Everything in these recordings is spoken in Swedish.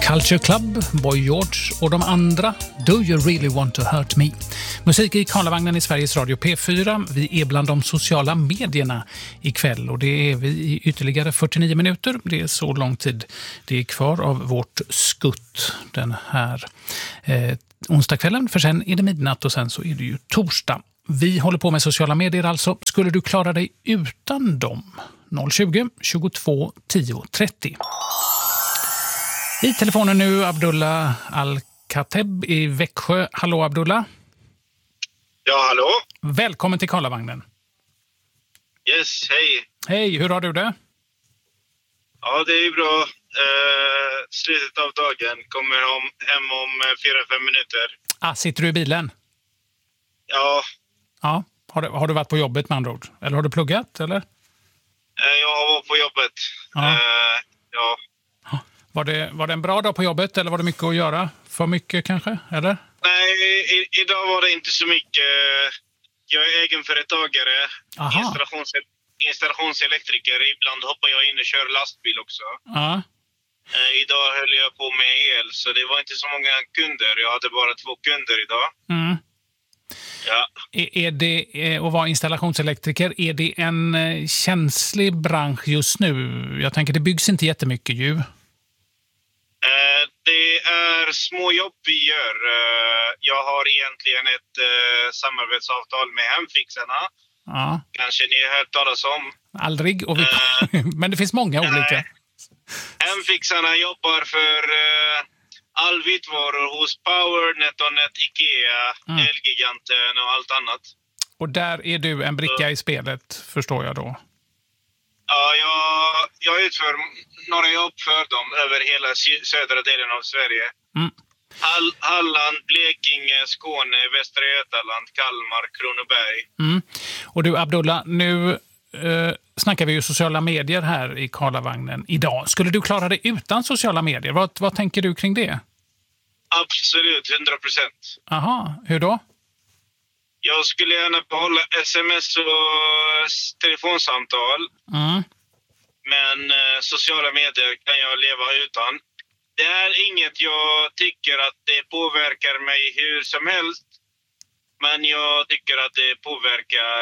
Culture Club, Boy George och de andra. Do you really want to hurt me? Musik i Karlavagnen i Sveriges Radio P4. Vi är bland de sociala medierna ikväll och det är vi i ytterligare 49 minuter. Det är så lång tid det är kvar av vårt skutt den här onsdagskvällen. För sen är det midnatt och sen så är det ju torsdag. Vi håller på med sociala medier alltså. Skulle du klara dig utan dem? 020 22 10 30. I telefonen nu Abdullah Al-Khateb i Växjö. Hallå Abdullah. Ja, hallå. Välkommen till Karlavagnen. Yes, hej. Hej, hur har du det? Ja, det är bra. Slutet av dagen. Kommer hem om 4-5 minuter. Sitter du i bilen? Ja. Ja. Har du varit på jobbet med andra ord? Eller har du pluggat, eller? Jag var på jobbet. Ja. Ja. Var det en bra dag på jobbet eller var det mycket att göra? För mycket kanske, eller? Nej, idag var det inte så mycket. Jag är egenföretagare. Installationselektriker. Ibland hoppar jag in och kör lastbil också. Ja. Idag höll jag på med el, så det var inte så många kunder. Jag hade bara 2 kunder idag. Mm. Ja. Är det att vara installationselektriker, är det en känslig bransch just nu? Jag tänker det byggs inte jättemycket ju. Det är små jobb vi gör. Jag har egentligen ett samarbetsavtal med Hemfixarna. Ja. Kanske ni har hört talas om. Aldrig, men det finns många olika. Hemfixarna jobbar för all vitvaror hos Power, NetOnNet, Ikea, Elgiganten och allt annat. Och där är du en bricka i spelet, förstår jag då. Ja, jag utför några jobb för dem över hela södra delen av Sverige. Mm. Halland, Blekinge, Skåne, Västra Götaland, Kalmar, Kronoberg. Mm. Och du Abdullah, nu snackar vi ju sociala medier här i Karlavagnen idag. Skulle du klara dig utan sociala medier? Vad tänker du kring det? Absolut, 100%. Aha, hur då? Jag skulle gärna behålla sms och telefonsamtal. Mm. Men sociala medier kan jag leva utan. Det är inget jag tycker att det påverkar mig hur som helst. Men jag tycker att det påverkar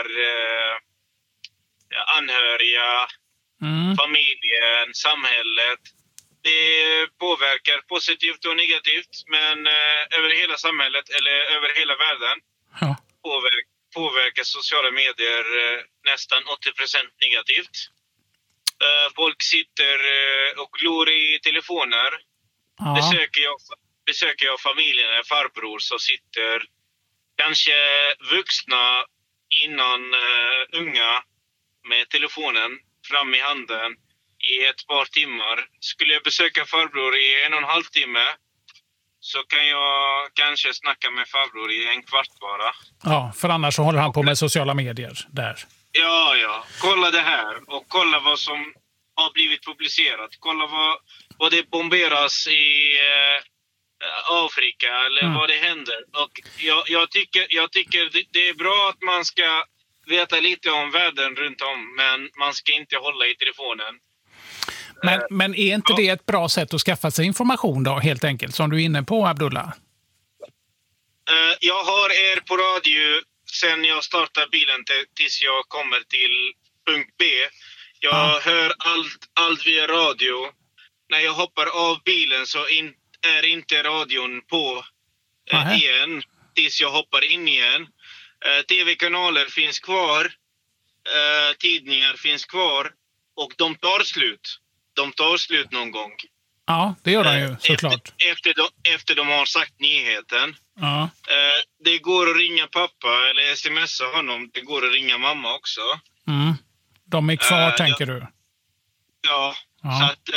anhöriga, familjen, samhället. Det påverkar positivt och negativt. Men över hela samhället eller över hela världen påverkar sociala medier nästan 80% negativt. Folk sitter och glor i telefoner. Ja. Besöker jag familjen eller farbror så sitter kanske vuxna innan unga med telefonen fram i handen i ett par timmar. Skulle jag besöka farbror i 1,5 timme så kan jag kanske snacka med farbror i 1 kvart bara. Ja, för annars så håller han på med sociala medier där. Ja. Kolla det här och kolla vad som har blivit publicerat. Kolla vad det bomberas i Afrika eller vad det händer. Och jag tycker det är bra att man ska veta lite om världen runt om, men man ska inte hålla i telefonen. Men är inte det ett bra sätt att skaffa sig information då, helt enkelt, som du är inne på, Abdullah? Jag har er på radio sen jag startar bilen tills jag kommer till punkt B. Jag hör allt via radio. När jag hoppar av bilen så är inte radion på igen tills jag hoppar in igen. TV-kanaler finns kvar. Tidningar finns kvar. Och de tar slut. De tar slut någon gång. Ja, det gör de ju såklart. Efter de har sagt nyheten. Ja. Det går att ringa pappa eller smsa honom. Det går att ringa mamma också. Mm. De är kvar, tänker du? Ja. Så att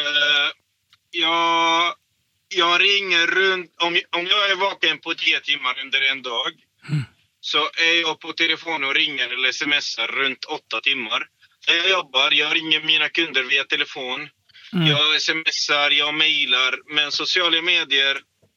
jag ringer runt. Om jag är vaken på 10 timmar under en dag så är jag på telefon och ringer eller smsar runt 8 timmar. Jag jobbar, jag ringer mina kunder via telefon. Jag smsar, jag mejlar. Men sociala medier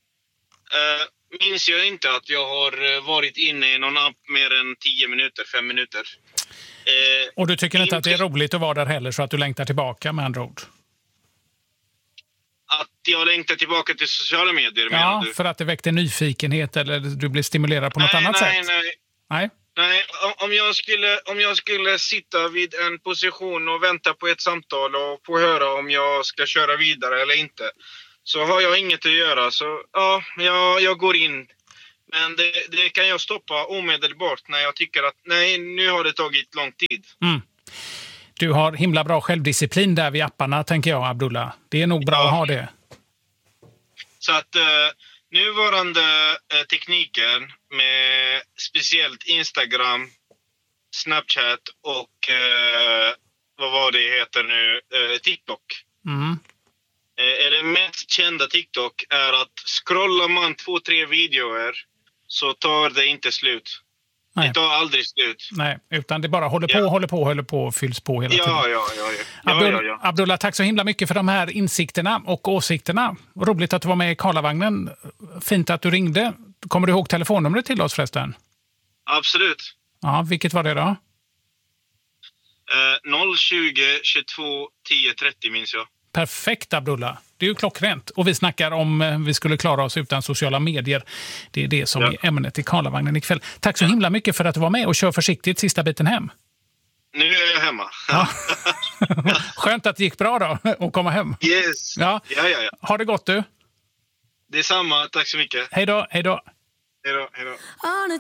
minns jag inte att jag har varit inne i någon app mer än 10 minuter, 5 minuter. Och du tycker inte att det är roligt att vara där heller så att du längtar tillbaka med andra ord? Att jag längtar tillbaka till sociala medier, menar du? För att det väckte nyfikenhet eller du blev stimulerad på något annat sätt? Nej, om jag skulle sitta vid en position och vänta på ett samtal och få höra om jag ska köra vidare eller inte, så har jag inget att göra. Så jag går in. Men det kan jag stoppa omedelbart när jag tycker att nej, nu har det tagit lång tid. Du har himla bra självdisciplin där vid apparna, tänker jag, Abdullah. Det är nog bra att ha det. Så att nuvarande tekniken med speciellt Instagram, Snapchat och vad var det heter nu, TikTok. Det mest kända TikTok är att scrollar man 2-3 videor så tar det inte slut. Nej. Det tar aldrig slut. Nej, utan det bara håller på och fylls på hela tiden. Ja. Abdullah, tack så himla mycket för de här insikterna och åsikterna. Roligt att du var med i Karlavagnen. Fint att du ringde. Kommer du ihåg telefonnumret till oss förresten? Absolut. Ja, vilket var det då? 020 22 10 30 minns jag. Perfekt, Abdullah. Det är ju klockrent. Och vi snackar om vi skulle klara oss utan sociala medier. Det är det som är ämnet i Karlavagnen ikväll. Tack så himla mycket för att du var med och kör försiktigt sista biten hem. Nu är jag hemma. Ja. Skönt att det gick bra då att komma hem. Yes. Ja. Ha det gott du. Detsamma, tack så mycket. Hej då. Hej då. On a